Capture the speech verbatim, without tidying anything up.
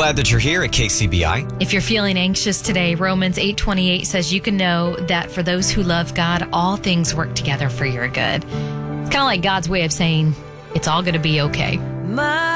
glad that you're here at K C B I. If you're feeling anxious today, Romans eight twenty-eight says you can know that for those who love God, all things work together for your good. It's kind of like God's way of saying it's all going to be okay. My